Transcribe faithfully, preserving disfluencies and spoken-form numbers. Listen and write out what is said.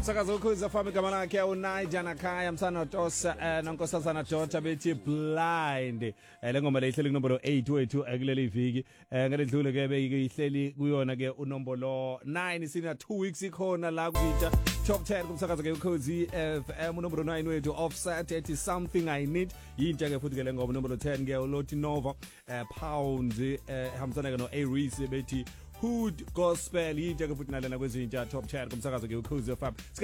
Umsakazo ukhuza fami igama lakhe uNaija Nakhaya msana Tosa nonkosazana Jota bethi blind. Le ngoma le ihleli kunombolo eight wethu kuleli viki. Ngalendlule ke beyihleli kuyona ke unombolo nine sina two weeks ikhona la kuvintsha top ten kumsakazo ke ukhozi F M unombolo nine wethu Offset ethi something I need. Yintsha ke futhi ke le ngoma unombolo ten ke uLoti Nova Pound hamsana ke no Aries bethi Hood Gospel yintsha ke futhi nalena kwezintsha top ten kumsakazo ke ukhozi F M.